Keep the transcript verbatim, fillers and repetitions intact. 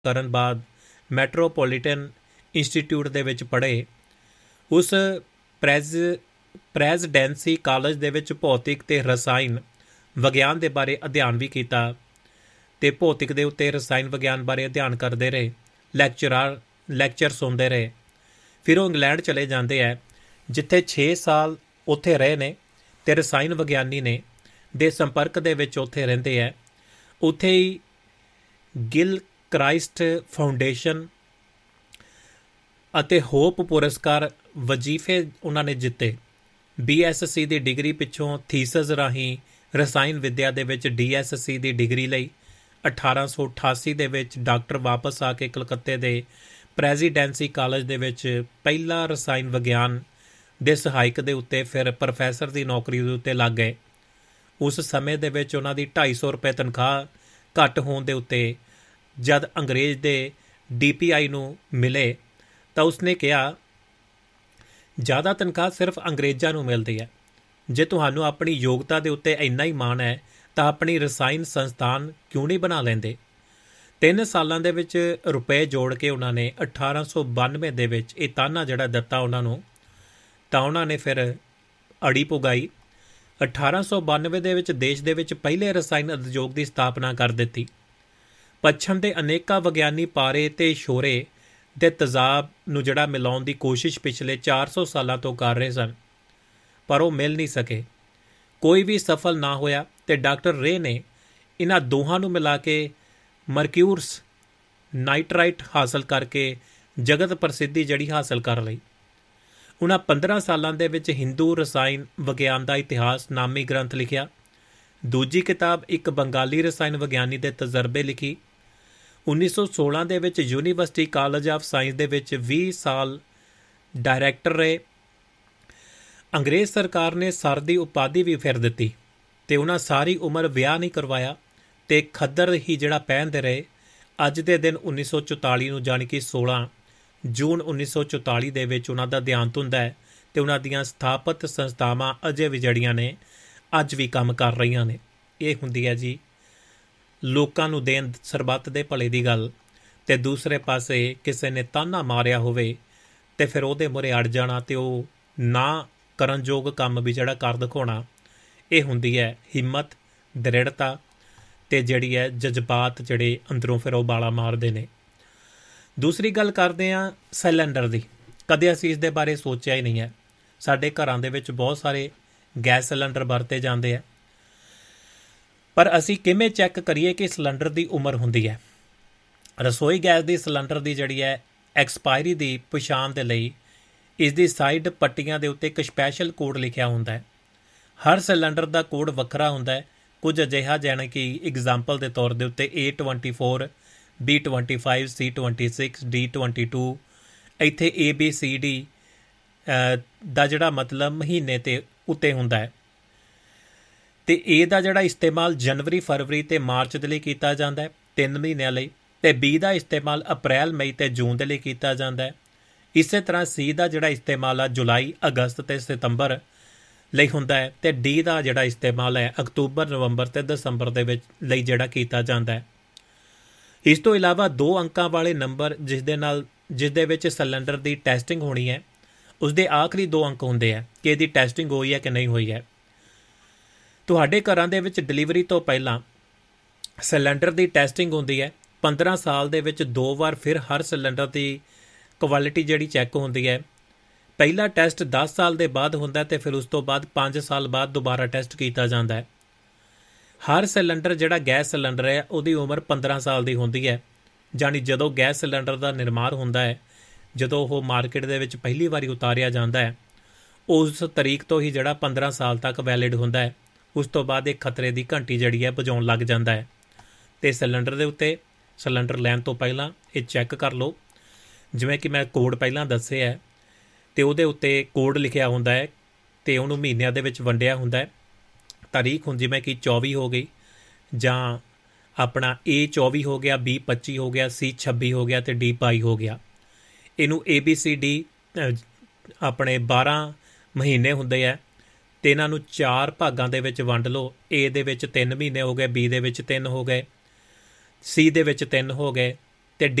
ਕਰਨ ਬਾਅਦ metropolitan institute ਦੇ ਵਿੱਚ ਪੜ੍ਹੇ। ਉਸ ਪ੍ਰੈਜ਼ ਪ੍ਰੈਜ਼ੀਡੈਂਸੀ ਕਾਲਜ ਦੇ ਵਿੱਚ ਭੌਤਿਕ ਅਤੇ ਰਸਾਇਣ ਵਿਗਿਆਨ ਦੇ ਬਾਰੇ ਅਧਿਐਨ ਵੀ ਕੀਤਾ ਅਤੇ ਭੌਤਿਕ ਦੇ ਉੱਤੇ ਰਸਾਇਣ ਵਿਗਿਆਨ ਬਾਰੇ ਅਧਿਐਨ ਕਰਦੇ ਰਹੇ। ਲੈਕਚਰਾਰ ਲੈਕਚਰ ਸੁਣਦੇ ਰਹੇ। ਫਿਰ ਉਹ ਇੰਗਲੈਂਡ ਚਲੇ ਜਾਂਦੇ ਹੈ, ਜਿੱਥੇ ਛੇ ਸਾਲ ਉੱਥੇ ਰਹੇ ਨੇ ਅਤੇ ਰਸਾਇਣ ਵਿਗਿਆਨੀ ਨੇ ਦੇ ਸੰਪਰਕ ਦੇ ਵਿੱਚ ਉੱਥੇ ਰਹਿੰਦੇ ਹੈ। ਉੱਥੇ ਹੀ ਗਿਲ ਕ੍ਰਾਈਸਟ ਫਾਊਂਡੇਸ਼ਨ ਅਤੇ ਹੋਪ ਪੁਰਸਕਾਰ ਵਜ਼ੀਫੇ ਉਹਨਾਂ ਨੇ ਜਿੱਤੇ। ਬੀ ਐਸ ਸੀ ਦੀ ਡਿਗਰੀ ਪਿੱਛੋਂ ਥੀਸਸ ਰਾਹੀਂ ਰਸਾਇਣ ਵਿਦਿਆ ਦੇ ਵਿੱਚ ਡੀ ਐਸ ਸੀ ਦੀ ਡਿਗਰੀ ਲਈ। ਅਠਾਰਾਂ ਸੌ ਅਠਾਸੀ ਦੇ ਵਿੱਚ ਡਾਕਟਰ ਵਾਪਸ ਆ ਕੇ ਕਲਕੱਤੇ ਦੇ ਪ੍ਰੈਜ਼ੀਡੈਂਸੀ ਕਾਲਜ ਦੇ ਵਿੱਚ ਪਹਿਲਾ ਰਸਾਇਣ ਵਿਗਿਆਨ ਦੇ ਸਹਾਇਕ ਦੇ ਉੱਤੇ ਫਿਰ ਪ੍ਰੋਫੈਸਰ ਦੀ ਨੌਕਰੀ ਦੇ ਉੱਤੇ ਲੱਗ ਗਏ। ਉਸ ਸਮੇਂ ਦੇ ਵਿੱਚ ਉਹਨਾਂ ਦੀ ਢਾਈ ਸੌ ਰੁਪਏ ਤਨਖਾਹ ਘੱਟ ਹੋਣ ਦੇ ਉੱਤੇ ਜਦ ਅੰਗਰੇਜ਼ ਦੇ ਡੀ ਪੀ ਆਈ ਨੂੰ ਮਿਲੇ ਤਾਂ ਉਸਨੇ ਕਿਹਾ, ਜ਼ਿਆਦਾ ਤਨਖਾਹ ਸਿਰਫ ਅੰਗਰੇਜ਼ਾਂ ਨੂੰ ਮਿਲਦੀ ਹੈ। ਜੇ ਤੁਹਾਨੂੰ ਆਪਣੀ ਯੋਗਤਾ ਦੇ ਉੱਤੇ ਇੰਨਾ ਹੀ ਮਾਣ ਹੈ ਤਾਂ ਆਪਣੀ ਰਸਾਇਣ ਸੰਸਥਾਨ ਕਿਉਂ ਨਹੀਂ ਬਣਾ ਲੈਂਦੇ। ਤਿੰਨ ਸਾਲਾਂ ਦੇ ਵਿੱਚ ਰੁਪਏ ਜੋੜ ਕੇ ਉਹਨਾਂ ਨੇ ਅਠਾਰਾਂ ਸੌ ਬਾਨਵੇਂ ਦੇ ਵਿੱਚ ਇਹ ਤਾਨਾ ਜਿਹੜਾ ਦਿੱਤਾ ਉਹਨਾਂ ਨੂੰ, ਤਾਂ ਉਹਨਾਂ ਨੇ ਫਿਰ ਅੜੀ ਪੁਗਾਈ। ਅਠਾਰਾਂ ਸੌ ਬਾਨਵੇਂ ਦੇ ਵਿੱਚ ਦੇਸ਼ ਦੇ ਵਿੱਚ ਪਹਿਲੇ ਰਸਾਇਣ ਉਦਯੋਗ ਦੀ ਸਥਾਪਨਾ ਕਰ ਦਿੱਤੀ। ਪੱਛਮ ਦੇ ਅਨੇਕਾਂ ਵਿਗਿਆਨੀ ਪਾਰੇ ਅਤੇ ਸ਼ੋਰੇ ਦੇ ਤੇਜ਼ਾਬ ਨੂੰ ਜਿਹੜਾ ਮਿਲਾਉਣ ਦੀ ਕੋਸ਼ਿਸ਼ ਪਿਛਲੇ ਚਾਰ ਸੌ ਸਾਲਾਂ ਤੋਂ ਕਰ ਰਹੇ ਸਨ, ਪਰ ਉਹ ਮਿਲ ਨਹੀਂ ਸਕੇ। ਕੋਈ ਵੀ ਸਫਲ ਨਾ ਹੋਇਆ ਅਤੇ ਡਾਕਟਰ ਰੇ ਨੇ ਇਹਨਾਂ ਦੋਹਾਂ ਨੂੰ ਮਿਲਾ ਕੇ ਮਰਕਿਊਰਸ ਨਾਈਟਰਾਈਟ ਹਾਸਲ ਕਰਕੇ ਜਗਤ ਪ੍ਰਸਿੱਧੀ ਜਿਹੜੀ ਹਾਸਲ ਕਰ ਲਈ। ਉਹਨਾਂ ਪੰਦਰਾਂ ਸਾਲਾਂ ਦੇ ਵਿੱਚ ਹਿੰਦੂ ਰਸਾਇਣ ਵਿਗਿਆਨ ਦਾ ਇਤਿਹਾਸ ਨਾਮੀ ਗ੍ਰੰਥ ਲਿਖਿਆ। ਦੂਜੀ ਕਿਤਾਬ ਇੱਕ ਬੰਗਾਲੀ ਰਸਾਇਣ ਵਿਗਿਆਨੀ ਦੇ ਤਜਰਬੇ ਲਿਖੀ। ਉੱਨੀ ਸੌ ਸੋਲਾਂ ਦੇ ਵਿੱਚ ਯੂਨੀਵਰਸਿਟੀ ਕਾਲਜ ਆਫ ਸਾਇੰਸ ਦੇ ਵਿੱਚ ਵੀਹ ਸਾਲ ਡਾਇਰੈਕਟਰ ਰਹੇ। ਅੰਗਰੇਜ਼ ਸਰਕਾਰ ਨੇ ਸਰ ਦੀ ਉਪਾਧੀ ਵੀ ਫਿਰ ਦਿੱਤੀ ਅਤੇ ਉਹਨਾਂ ਸਾਰੀ ਉਮਰ ਵਿਆਹ ਨਹੀਂ ਕਰਵਾਇਆ ਅਤੇ ਖੱਦਰ ਹੀ ਜਿਹੜਾ ਪਹਿਨਦੇ ਰਹੇ। ਅੱਜ ਦੇ ਦਿਨ ਉੱਨੀ ਸੌ ਚੁਤਾਲੀ ਨੂੰ ਜਾਣੀ ਕਿ ਸੋਲਾਂ ਜੂਨ ਉੱਨੀ ਸੌ ਚੁਤਾਲੀ ਦੇ ਵਿੱਚ ਉਹਨਾਂ ਦਾ ਦੇਹਾਂਤ ਹੁੰਦਾ ਹੈ ਅਤੇ ਉਹਨਾਂ ਦੀਆਂ ਸਥਾਪਿਤ ਸੰਸਥਾਵਾਂ ਅਜੇ ਵੀ ਜਿਹੜੀਆਂ ਨੇ ਅੱਜ ਵੀ ਕੰਮ ਕਰ ਰਹੀਆਂ ਨੇ। ਇਹ ਹੁੰਦੀ ਹੈ ਜੀ ਲੋਕਾਂ ਨੂੰ ਦੇਣ ਸਰਬੱਤ ਦੇ ਭਲੇ ਦੀ ਗੱਲ, ਅਤੇ ਦੂਸਰੇ ਪਾਸੇ ਕਿਸੇ ਨੇ ਤਾਨਾ ਮਾਰਿਆ ਹੋਵੇ ਅਤੇ ਫਿਰ ਉਹਦੇ ਮੂਹਰੇ ਅੜ ਜਾਣਾ ਅਤੇ ਉਹ ਨਾ ਕਰਨ ਯੋਗ ਕੰਮ ਵੀ ਜਿਹੜਾ ਕਰ ਦਿਖਾਉਣਾ। ਇਹ ਹੁੰਦੀ ਹੈ ਹਿੰਮਤ, ਦ੍ਰਿੜਤਾ ਅਤੇ ਜਿਹੜੀ ਹੈ ਜਜ਼ਬਾਤ ਜਿਹੜੇ ਅੰਦਰੋਂ ਫਿਰ ਉਹ ਬਾਲਾ ਮਾਰਦੇ ਨੇ। ਦੂਸਰੀ ਗੱਲ ਕਰਦੇ ਹਾਂ ਸਿਲੰਡਰ ਦੀ। ਕਦੇ ਅਸੀਂ ਇਸ ਦੇ ਬਾਰੇ ਸੋਚਿਆ ਹੀ ਨਹੀਂ ਹੈ। ਸਾਡੇ ਘਰਾਂ ਦੇ ਵਿੱਚ ਬਹੁਤ ਸਾਰੇ ਗੈਸ ਸਿਲੰਡਰ ਵਰਤੇ ਜਾਂਦੇ ਹੈ, ਪਰ ਅਸੀਂ ਕਿਵੇਂ ਚੈੱਕ ਕਰੀਏ ਕਿ ਸਿਲੰਡਰ ਦੀ ਉਮਰ ਹੁੰਦੀ ਹੈ। ਰਸੋਈ ਗੈਸ ਦੀ ਸਿਲੰਡਰ ਦੀ ਜਿਹੜੀ ਹੈ ਐਕਸਪਾਇਰੀ ਦੀ ਪਛਾਣ ਦੇ ਲਈ ਇਸ ਦੀ ਸਾਈਡ ਪੱਟੀਆਂ ਦੇ ਉੱਤੇ ਇੱਕ ਸਪੈਸ਼ਲ ਕੋਡ ਲਿਖਿਆ ਹੁੰਦਾ ਹੈ। ਹਰ ਸਿਲੰਡਰ ਦਾ ਕੋਡ ਵੱਖਰਾ ਹੁੰਦਾ ਹੈ। ਕੁਝ ਅਜਿਹਾ ਜਾਣੀ ਕਿ ਇਗਜ਼ਾਮਪਲ ਦੇ ਤੌਰ ਦੇ ਉੱਤੇ ਏ twenty four, B twenty five, ਸੀ twenty six, D twenty two, ਇੱਥੇ ਏ ਬੀ ਸੀ ਡੀ ਦਾ ਜਿਹੜਾ ਮਤਲਬ ਮਹੀਨੇ ਤੇ ਉੱਤੇ ਹੁੰਦਾ ਹੈ। ਅਤੇ ਏ ਦਾ ਜਿਹੜਾ ਇਸਤੇਮਾਲ ਜਨਵਰੀ, ਫਰਵਰੀ ਅਤੇ ਮਾਰਚ ਦੇ ਲਈ ਕੀਤਾ ਜਾਂਦਾ ਹੈ, ਤਿੰਨ ਮਹੀਨਿਆਂ ਲਈ, ਅਤੇ ਬੀ ਦਾ ਇਸਤੇਮਾਲ ਅਪ੍ਰੈਲ, ਮਈ ਅਤੇ ਜੂਨ ਦੇ ਲਈ ਕੀਤਾ ਜਾਂਦਾ ਹੈ। ਇਸੇ ਤਰ੍ਹਾਂ ਸੀ ਦਾ ਜਿਹੜਾ ਇਸਤੇਮਾਲ ਆ ਜੁਲਾਈ, ਅਗਸਤ ਅਤੇ ਸਤੰਬਰ ਲਈ ਹੁੰਦਾ ਹੈ, ਅਤੇ ਡੀ ਦਾ ਜਿਹੜਾ ਇਸਤੇਮਾਲ ਹੈ ਅਕਤੂਬਰ, ਨਵੰਬਰ ਅਤੇ ਦਸੰਬਰ ਦੇ ਵਿੱਚ ਲਈ ਜਿਹੜਾ ਕੀਤਾ ਜਾਂਦਾ ਹੈ। ਇਸ ਤੋਂ ਇਲਾਵਾ ਦੋ ਅੰਕਾਂ ਵਾਲੇ ਨੰਬਰ ਜਿਸ ਦੇ ਨਾਲ ਜਿਸ ਦੇ ਵਿੱਚ ਸਿਲੰਡਰ ਦੀ ਟੈਸਟਿੰਗ ਹੋਣੀ ਹੈ, ਉਸਦੇ ਆਖਰੀ ਦੋ ਅੰਕ ਹੁੰਦੇ ਹੈ ਕਿ ਇਹਦੀ ਟੈਸਟਿੰਗ ਹੋਈ ਹੈ ਕਿ ਨਹੀਂ ਹੋਈ ਹੈ। ਤੁਹਾਡੇ ਘਰਾਂ ਦੇ ਵਿੱਚ ਡਿਲੀਵਰੀ ਤੋਂ ਪਹਿਲਾਂ ਸਿਲੰਡਰ ਦੀ ਟੈਸਟਿੰਗ ਹੁੰਦੀ ਹੈ। ਪੰਦਰਾਂ ਸਾਲ ਦੇ ਵਿੱਚ ਦੋ ਵਾਰ ਫਿਰ ਹਰ ਸਿਲੰਡਰ ਦੀ ਕੁਆਲਿਟੀ ਜਿਹੜੀ ਚੈੱਕ ਹੁੰਦੀ ਹੈ। ਪਹਿਲਾ ਟੈਸਟ ਦਸ ਸਾਲ ਦੇ ਬਾਅਦ ਹੁੰਦਾ ਅਤੇ ਫਿਰ ਉਸ ਤੋਂ ਬਾਅਦ ਪੰਜ ਸਾਲ ਬਾਅਦ ਦੁਬਾਰਾ ਟੈਸਟ ਕੀਤਾ ਜਾਂਦਾ ਹੈ। ਹਰ ਸਿਲੰਡਰ ਜਿਹੜਾ ਗੈਸ ਸਿਲੰਡਰ ਹੈ ਉਹਦੀ ਉਮਰ ਪੰਦਰਾਂ ਸਾਲ ਦੀ ਹੁੰਦੀ ਹੈ, ਜਾਣੀ ਜਦੋਂ ਗੈਸ ਸਿਲੰਡਰ ਦਾ ਨਿਰਮਾਣ ਹੁੰਦਾ ਹੈ, ਜਦੋਂ ਉਹ ਮਾਰਕੀਟ ਦੇ ਵਿੱਚ ਪਹਿਲੀ ਵਾਰੀ ਉਤਾਰਿਆ ਜਾਂਦਾ ਹੈ, ਉਸ ਤਰੀਕ ਤੋਂ ਹੀ ਜਿਹੜਾ ਪੰਦਰਾਂ ਸਾਲ ਤੱਕ ਵੈਲਿਡ ਹੁੰਦਾ ਹੈ। ਉਸ ਤੋਂ ਬਾਅਦ ਇਹ ਖਤਰੇ ਦੀ ਘੰਟੀ ਜਿਹੜੀ ਹੈ ਵਜਾਉਣ ਲੱਗ ਜਾਂਦਾ ਹੈ। ਅਤੇ ਸਿਲੰਡਰ ਦੇ ਉੱਤੇ ਸਿਲੰਡਰ ਲੈਣ ਤੋਂ ਪਹਿਲਾਂ ਇਹ ਚੈੱਕ ਕਰ ਲਓ, ਜਿਵੇਂ ਕਿ ਮੈਂ ਕੋਡ ਪਹਿਲਾਂ ਦੱਸੇ ਹੈ, ਅਤੇ ਉਹਦੇ ਉੱਤੇ ਕੋਡ ਲਿਖਿਆ ਹੁੰਦਾ ਹੈ ਅਤੇ ਉਹਨੂੰ ਮਹੀਨਿਆਂ ਦੇ ਵਿੱਚ ਵੰਡਿਆ ਹੁੰਦਾ ਹੈ। ਤਾਰੀਖ ਹੁਣ ਜਿਵੇਂ ਕਿ ਚੌਵੀ ਹੋ ਗਈ, ਜਾਂ ਆਪਣਾ ਏ ਚੌਵੀ ਹੋ ਗਿਆ, ਬੀ ਪੱਚੀ ਹੋ ਗਿਆ, ਸੀ ਛੱਬੀ ਹੋ ਗਿਆ ਅਤੇ ਡੀ ਬਾਈ ਹੋ ਗਿਆ। ਇਹਨੂੰ ਏ ਬੀ ਸੀ ਡੀ ਆਪਣੇ ਬਾਰਾਂ ਮਹੀਨੇ ਹੁੰਦੇ ਹੈ, ਅਤੇ ਇਹਨਾਂ ਨੂੰ ਚਾਰ ਭਾਗਾਂ ਦੇ ਵਿੱਚ ਵੰਡ ਲਓ। ਏ ਦੇ ਵਿੱਚ ਤਿੰਨ ਮਹੀਨੇ ਹੋ ਗਏ, ਬੀ ਦੇ ਵਿੱਚ ਤਿੰਨ ਹੋ ਗਏ, ਸੀ ਦੇ ਵਿੱਚ ਤਿੰਨ ਹੋ ਗਏ,